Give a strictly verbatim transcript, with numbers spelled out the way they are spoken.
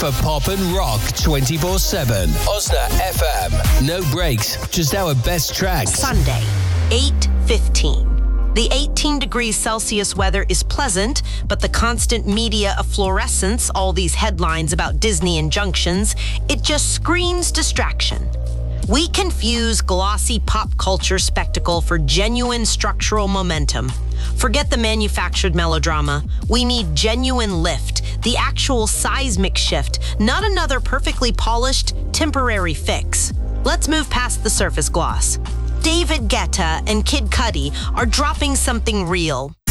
for pop and rock twenty-four seven. Osna F M. No breaks, just our best tracks. Sunday, eight fifteen. The eighteen degrees Celsius weather is pleasant, but the constant media efflorescence, all these headlines about Disney injunctions, it just screams distraction. We confuse glossy pop culture spectacle for genuine structural momentum. Forget the manufactured melodrama. We need genuine lift, the actual seismic shift, not another perfectly polished, temporary fix. Let's move past the surface gloss. David Guetta and Kid Cudi are dropping something real.